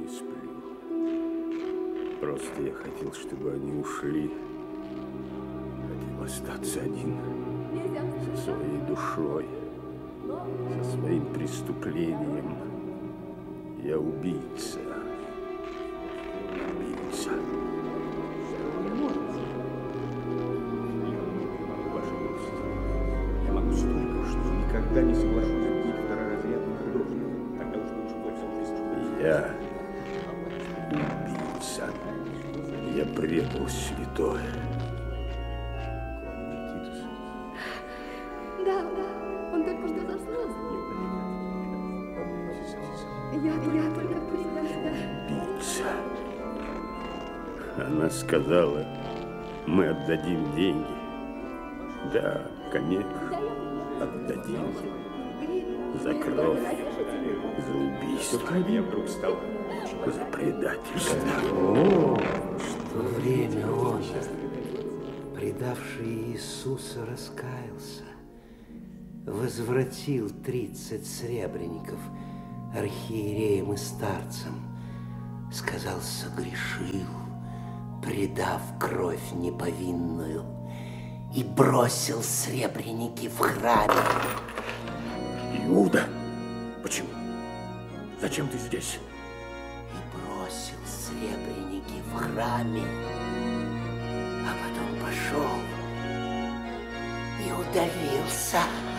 не сплю. Просто я хотел, чтобы они ушли. Хотел остаться один со своей душой, со своим преступлением. Я убийца. Убийца. Я могу столько, что никогда не соглашусь быть второразрядным художником. Тогда уж лучше пользоваться жизнью. Я убийца. Я предал святое. Да, он только что заснул. Я только представляю. Убийца. Она сказала, мы отдадим деньги. Да, конечно, отдадим. За кровь, за убийство. Я вдруг стал за предательство. В то время он, предавший Иисуса, раскаялся, возвратил 30 сребреников архиереям и старцам, сказал, согрешил, предав кровь неповинную, и бросил сребреники в храме. Иуда, почему? Зачем ты здесь? И бросил сребреники в храме, а потом пошел и удалился.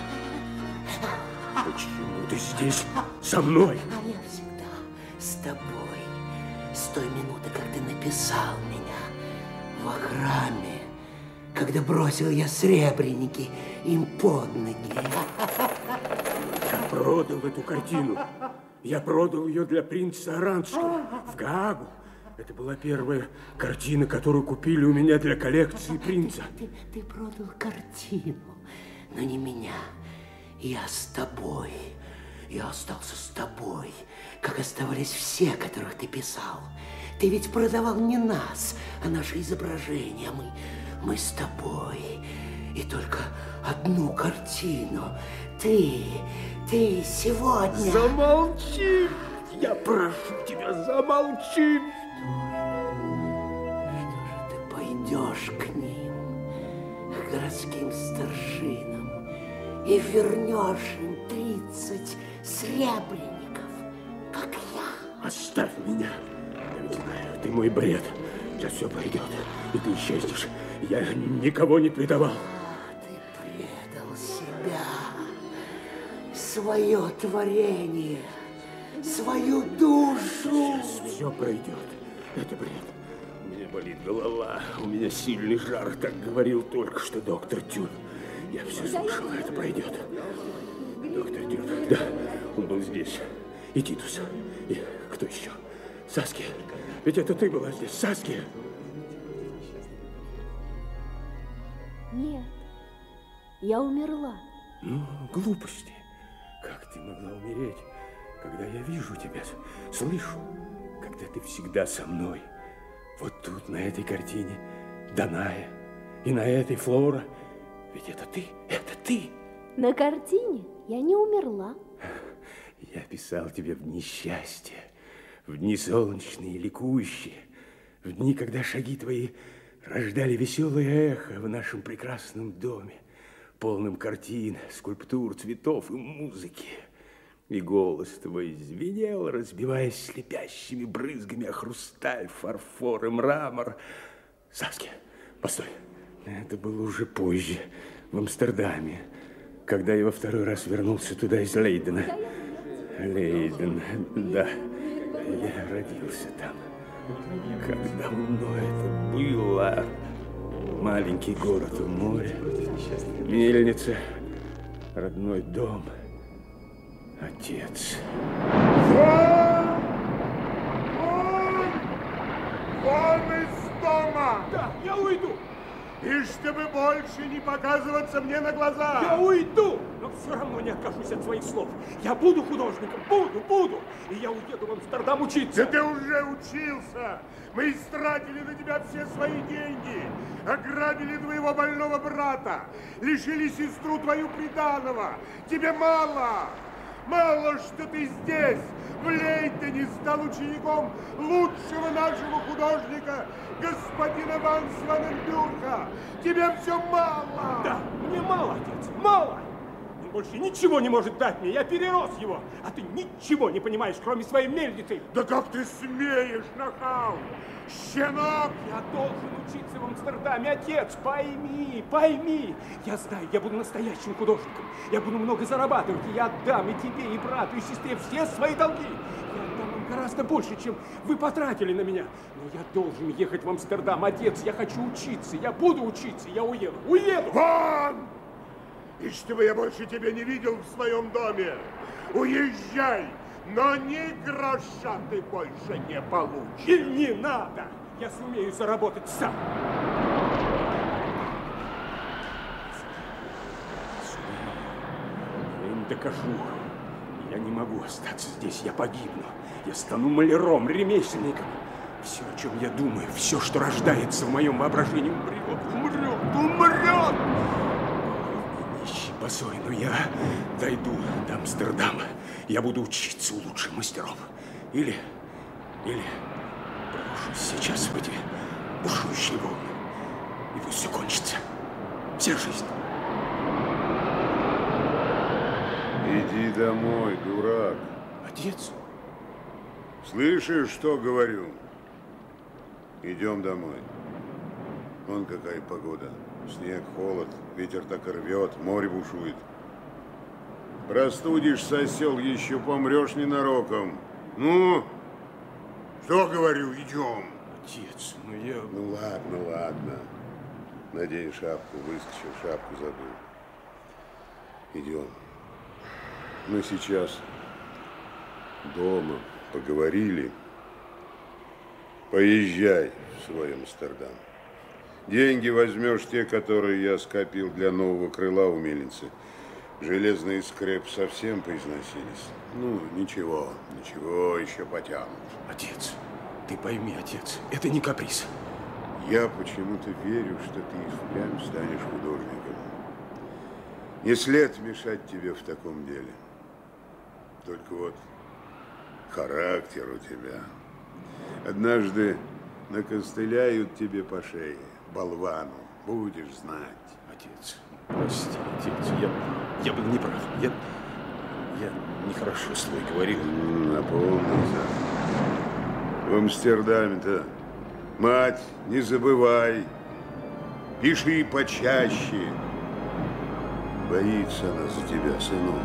Почему ты здесь со мной? А я всегда с тобой, с той минуты, как ты написал меня во храме, когда бросил я сребреники им под ноги. Я продал эту картину. Я продал ее для принца Оранского в Гаагу. Это была первая картина, которую купили у меня для коллекции принца. Ты продал картину, но не меня. Я с тобой. Я остался с тобой, как оставались все, которых ты писал. Ты ведь продавал не нас, а наше изображение. Мы с тобой. И только одну картину. Ты сегодня... Замолчи! Я прошу тебя, замолчи! Что же ты пойдешь к ним, к городским старшинам, и вернешь им 30 сребреников, как я? Оставь меня. Я ведь знаю, ты мой бред. Сейчас все пройдет, и ты исчезнешь. Я никого не предавал. Ты предал себя, свое творение, свою душу. Сейчас все пройдет. Это бред. У меня болит голова, у меня сильный жар, так говорил только что доктор Тюн. Я все слышал, это пройдет. Доктор Тюн, да, он был здесь. И Титус, и кто еще? Саския. Ведь это ты была здесь, Саския. Нет, я умерла. Ну, глупости. Как ты могла умереть, когда я вижу тебя, слышу, когда ты всегда со мной? Вот тут, на этой картине, Даная, и на этой Флора. Ведь это ты, это ты. На картине я не умерла. Я писал тебе в дни счастья, в дни солнечные, ликующие, в дни, когда шаги твои рождали веселое эхо в нашем прекрасном доме, полном картин, скульптур, цветов и музыки. И голос твой звенел, разбиваясь слепящими брызгами о хрусталь, фарфор и мрамор. Саския, постой. Это было уже позже, в Амстердаме, когда я во второй раз вернулся туда из Лейдена. Лейден, да, я родился там. Как давно это было. Маленький город у моря, мельница, родной дом, отец. Вон из дома! Да, я уйду! И чтобы больше не показываться мне на глаза! Я уйду, но все равно не откажусь от своих слов. Я буду художником, буду. И я уеду в Амстердам учиться. Да ты уже учился! Мы истратили на тебя все свои деньги, ограбили твоего больного брата, лишили сестру твою приданого. Тебе мало! Мало, что ты здесь, в Лейтене, стал учеником лучшего нашего художника, господина Ван Сваненбюрга. Тебе все мало. Да, мне мало, отец, мало. Он больше ничего не может дать мне, я перерос его. А ты ничего не понимаешь, кроме своей мельницы. Да как ты смеешь, нахал! Щенок! Я должен учиться в Амстердаме, отец, пойми, пойми. Я знаю, я буду настоящим художником. Я буду много зарабатывать, и я отдам и тебе, и брату, и сестре все свои долги. Я отдам вам гораздо больше, чем вы потратили на меня. Но я должен ехать в Амстердам, отец, я хочу учиться, я буду учиться, я уеду, уеду. Вон! И чтобы я больше тебя не видел в своем доме. Уезжай! Но ни гроша ты больше не получишь. И не надо! Я сумею заработать сам. Я им докажу. Я не могу остаться здесь, я погибну. Я стану маляром, ремесленником. Все, о чем я думаю, все, что рождается в моем воображении, умрет. Нищий, босой, но я дойду до Амстердама. Я буду учиться у лучших мастеров. Или брошусь сейчас в эти бушующие волны. И пусть все кончится. Вся жизнь. Иди домой, дурак. Отец? Слышишь, что говорю? Идем домой. Вон какая погода. Снег, холод, ветер так и рвет, море бушует. Простудишься, осел, еще помрешь ненароком. Ну, что говорю, идем. Отец, ну я... Ну ладно, ладно. Надень шапку, выскочил, шапку забыл. Идем. Мы сейчас дома поговорили. Поезжай в свой Амстердам. Деньги возьмешь те, которые я скопил для нового крыла у мельницы. Железные скреп совсем поизносились. Ну, ничего, еще потянут. Отец, ты пойми, отец, это не каприз. Я почему-то верю, что ты и впрямь станешь художником. Не след мешать тебе в таком деле. Только вот характер у тебя. Однажды накостыляют тебе по шее, болвану, будешь знать. Отец, прости, отец, я был неправ. Я нехорошо с тобой говорил. Напомнится. В Амстердаме-то, мать, не забывай, пиши почаще. Боится она за тебя, сынок.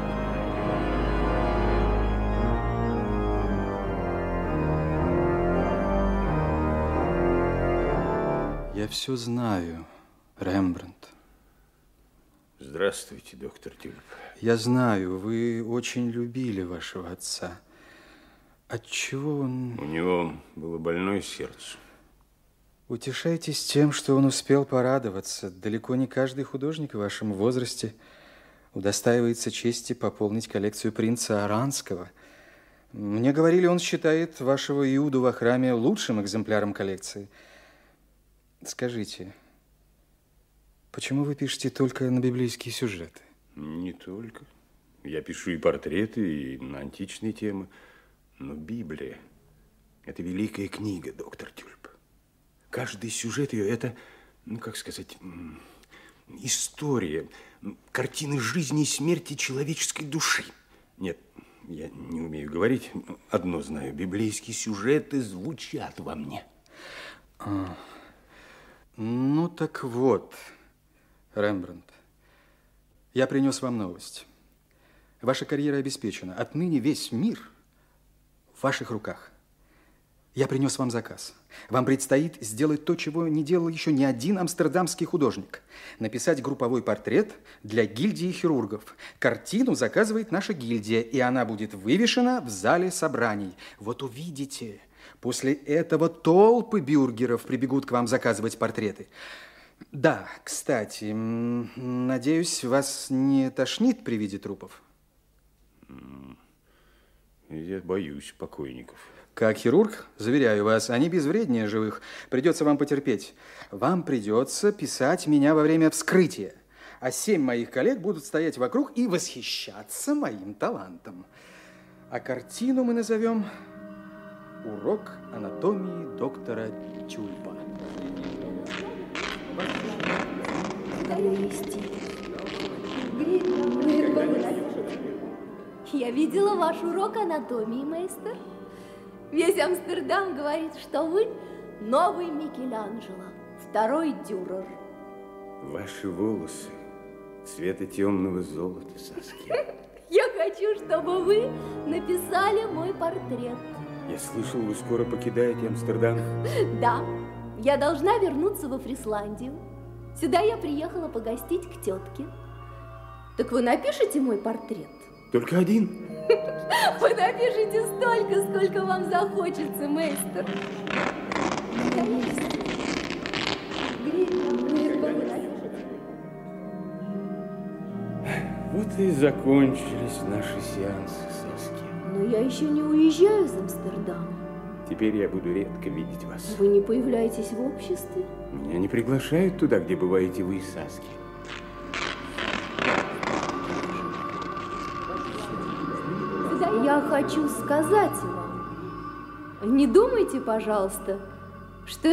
Я все знаю, Рембрандт. Здравствуйте, доктор Тюльп. Я знаю, вы очень любили вашего отца. Отчего он... У него было больное сердце. Утешайтесь тем, что он успел порадоваться. Далеко не каждый художник в вашем возрасте удостаивается чести пополнить коллекцию принца Аранского. Мне говорили, он считает вашего Иуду во храме лучшим экземпляром коллекции. Скажите, почему вы пишете только на библейские сюжеты? Не только. Я пишу и портреты, и на античные темы. Но Библия – это великая книга, доктор Тюльп. Каждый сюжет ее – это, ну, как сказать, история, картины жизни и смерти человеческой души. Нет, я не умею говорить. Одно знаю – библейские сюжеты звучат во мне. Ну, так вот, Рембрандт, я принес вам новость. Ваша карьера обеспечена. Отныне весь мир в ваших руках. Я принес вам заказ. Вам предстоит сделать то, чего не делал еще ни один амстердамский художник. Написать групповой портрет для гильдии хирургов. Картину заказывает наша гильдия, и она будет вывешена в зале собраний. Вот увидите, после этого толпы бюргеров прибегут к вам заказывать портреты. Да, кстати, надеюсь, вас не тошнит при виде трупов? Я боюсь покойников. Как хирург, заверяю вас, они безвреднее живых. Придется вам потерпеть. Вам придется писать меня во время вскрытия. а 7 моих коллег будут стоять вокруг и восхищаться моим талантом. А картину мы назовем «Урок анатомии доктора Тюльпа». Я видела ваш урок анатомии, мейстер. Весь Амстердам говорит, что вы новый Микеланджело, второй Дюрер. Ваши волосы цвета темного золота, Саския. Я хочу, чтобы вы написали мой портрет. Я слышал, вы скоро покидаете Амстердам. Да, я должна вернуться во Фрисландию. Сюда я приехала погостить к тетке. Так вы напишите мой портрет? Только один? Вы напишите столько, сколько вам захочется, мейстер. Вот и закончились наши сеансы, Саския. Но я еще не уезжаю из Амстердама. Теперь я буду редко видеть вас. Вы не появляетесь в обществе? Меня не приглашают туда, где бываете вы, Саския. Я хочу сказать вам, не думайте, пожалуйста, что